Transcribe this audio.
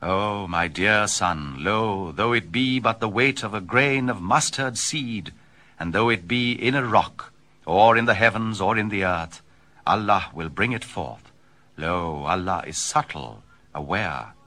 Oh, my dear son, lo, though it be but the weight of a grain of mustard seed, and though it be in a rock, or in the heavens, or in the earth, Allah will bring it forth. Lo, Allah is subtle, aware.